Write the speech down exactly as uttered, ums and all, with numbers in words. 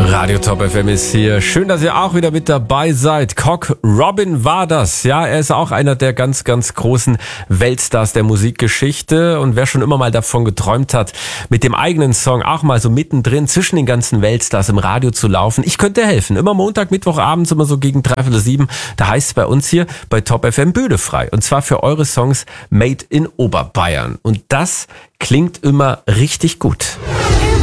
Radio Top F M ist hier. Schön, dass ihr auch wieder mit dabei seid. Cock Robin war das. Ja, er ist auch einer der ganz, ganz großen Weltstars der Musikgeschichte. Und wer schon immer mal davon geträumt hat, mit dem eigenen Song auch mal so mittendrin zwischen den ganzen Weltstars im Radio zu laufen, ich könnte helfen. Immer Montag, Mittwochabends, immer so gegen dreiviertel sieben. Da heißt es bei uns hier bei Top F M Bühne frei. Und zwar für eure Songs Made in Oberbayern. Und das klingt immer richtig gut.